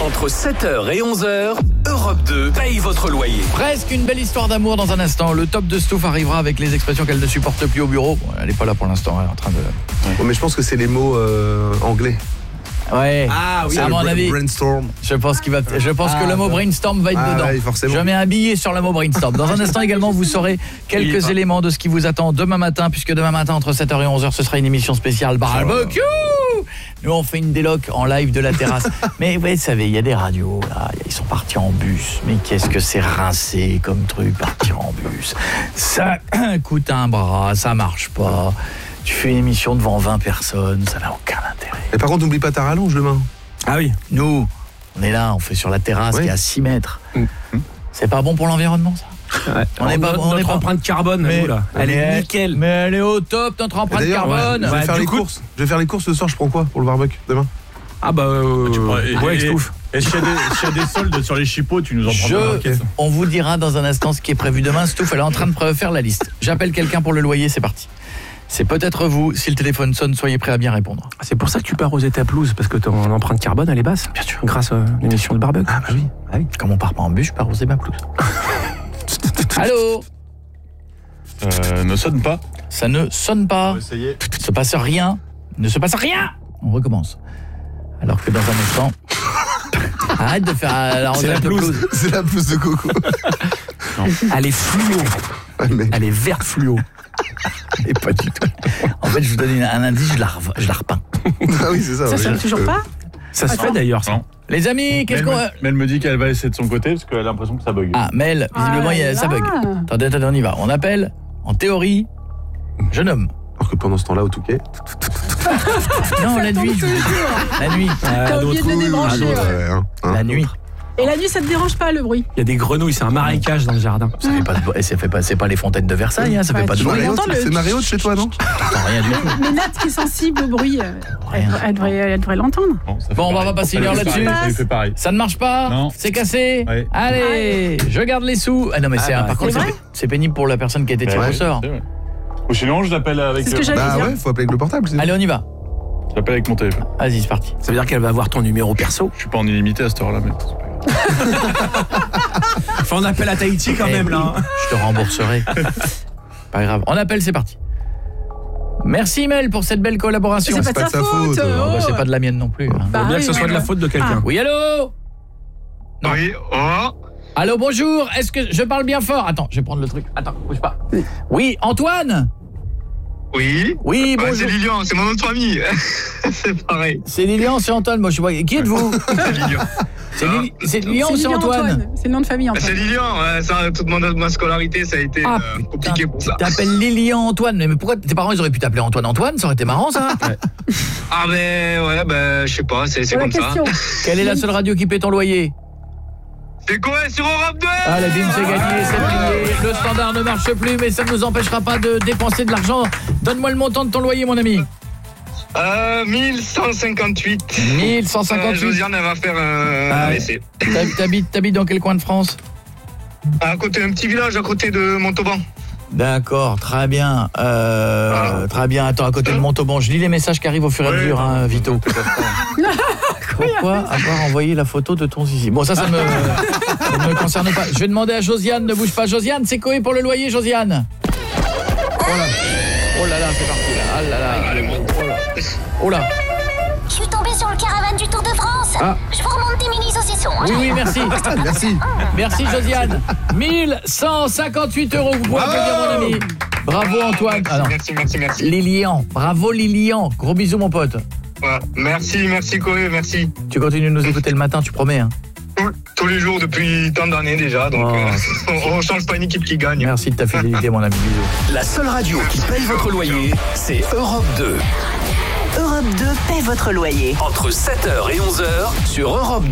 Entre 7h et 11h, Europe 2 paye votre loyer. Presque une belle histoire d'amour dans un instant. Le top de Stouff arrivera avec les expressions qu'elle ne supporte plus au bureau. Bon, elle n'est pas là pour l'instant, elle est en train de... Ouais, mais je pense que c'est les mots anglais. Ouais. Ah oui, à mon avis. Brainstorm. Je pense que le mot brainstorm va être dedans. Ouais, forcément. Je mets un billet sur le mot brainstorm. Dans un instant également, vous saurez quelques éléments de ce qui vous attend demain matin, puisque demain matin entre 7h et 11h, ce sera une émission spéciale barbecue. Nous on fait une déloc en live de la terrasse. Mais vous savez, il y a des radios là, ils sont partis en bus. Mais qu'est-ce que c'est rincé comme truc, partir en bus. Ça coûte un bras, ça marche pas. Tu fais une émission devant 20 personnes, ça n'a aucun intérêt. Et par contre, n'oublie pas ta rallonge demain. Ah oui. Nous, on est là, on fait sur la terrasse qui est à 6 mètres. C'est pas bon pour l'environnement, ça? Ouais. On n'est pas notre empreinte carbone, mais, nous, là. Elle est nickel. Mais elle est au top, notre empreinte carbone. Je vais faire les courses. Je vais faire les courses ce soir, je prends quoi pour le barbecue demain? Ah bah et s'il y a des soldes sur les chipots, tu nous en prends pas. On vous dira dans un instant ce qui est prévu demain. Stouff, elle est en train de faire la liste. J'appelle quelqu'un pour le loyer, c'est parti. C'est peut-être vous, si le téléphone sonne, soyez prêts à bien répondre. c'est pour ça que tu peux arroser ta pelouse, parce que ton empreinte carbone, elle est basse. Bien sûr. Grâce à l'émission de barbecue. Ah bah oui. Comme on part pas en bus, je peux arroser ma pelouse. Allô? Ne sonne pas. Ça ne sonne pas. Essayez. Il ne se passe rien. Il ne se passe rien. On recommence. Alors que dans un instant... Arrête de faire l'arrosage de pelouse. C'est la pelouse de coco. Elle est fluo. Mais... Elle est verte fluo. Et pas du tout. En fait, je vous donne un indice, je la repeins. Ah oui, c'est ça. Ça sonne toujours pas? Ça se fait d'ailleurs, ça. Non. Les amis, qu'est-ce qu'on... Mais elle me dit qu'elle va essayer de son côté parce qu'elle a l'impression que ça bug. Ah, Mel, visiblement, ça bug. Attendez, on y va. On appelle, en théorie, jeune homme. Alors que pendant ce temps-là, au Touquet... Non, la nuit, je vous dis. La nuit. T'as oublié de le débrancher. La nuit. Et la nuit, ça te dérange pas le bruit? Il y a des grenouilles, c'est un marécage dans le jardin. Ça fait pas de c'est pas les fontaines de Versailles, hein, ça fait pas de bruit. C'est Marie Haute chez toi, non? T'entends rien du tout. Mais Nat qui est sensible au bruit, elle devrait l'entendre. Bon, on va passer une heure là-dessus. Ça lui fait pareil. Ça ne marche pas? Non. C'est cassé? Ouais. Allez, je garde les sous. Ah non, mais par contre, c'est pénible pour la personne qui a été tirée au sort. Ou sinon, je l'appelle avec... C'est ce que j'allais Bah dire. ouais, faut appeler avec le portable. Allez, on y va. Je l'appelle avec mon téléphone. Vas-y, c'est parti. Ça veut dire qu'elle va avoir ton numéro perso. Je suis pas en illimité à cette heure-là, mais... Enfin, on appelle à Tahiti quand même, là. Je te rembourserai. Pas grave. On appelle, c'est parti. Merci Mel pour cette belle collaboration. C'est pas de sa faute. Bah, c'est pas de la mienne non plus. Hein. Faut bien que ce soit de la faute de quelqu'un. Oui, allô? Non. Oui, Allô, bonjour. Est-ce que je parle bien fort? Attends, je vais prendre le truc. Attends, bouge pas. Oui, Antoine? Oui. Oui, bonjour. C'est Lilian, c'est mon nom de famille. C'est pareil. C'est Lilian, c'est Antoine. Moi, je sais pas. Qui êtes-vous? C'est Lilian ou c'est Antoine? C'est le nom de famille, Antoine. C'est Lilian, ça, toute ma scolarité, ça a été compliqué pour ça. Tu t'appelles Lilian Antoine, mais pourquoi tes parents ils auraient pu t'appeler Antoine Antoine? Ça aurait été marrant, ça. Ah mais ouais, je sais pas, c'est comme ça. Quelle est la seule radio qui paie ton loyer? C'est quoi sur Europe 2? Allez, bim, c'est gagné, c'est plié. Le standard ne marche plus, mais ça ne nous empêchera pas de dépenser de l'argent. Donne-moi le montant de ton loyer, mon ami. 1158. 1158. Josiane, elle va faire un essai. T'habites dans quel coin de France? À côté, un petit village à côté de Montauban. D'accord, très bien. Très bien. Attends, à côté de Montauban, je lis les messages qui arrivent au fur et à mesure, hein, Vito. Pourquoi avoir envoyé la photo de ton zizi? Bon, ça ne me concerne pas. Je vais demander à Josiane, ne bouge pas. Josiane, c'est quoi pour le loyer, Josiane? Oh là là, c'est parti là. Ah là là. Oh là. Je suis tombée sur le caravane du Tour de France. Je vous remonte des mini saucissons. Oui, merci. Merci. Merci, Josiane. 1158 €, vous pouvez applaudir mon ami. Bravo, Antoine. Merci. Lilian, bravo Lilian. Gros bisous, mon pote. Ouais, merci Corée, merci. Tu continues de nous écouter le matin, tu promets, hein? Tous les jours depuis tant d'années déjà, donc on change pas une équipe qui gagne. Merci de ta fidélité, mon ami. Bisous. La seule radio qui paye votre loyer, c'est Europe 2. Europe 2 paie votre loyer. Entre 7h et 11h sur Europe 2.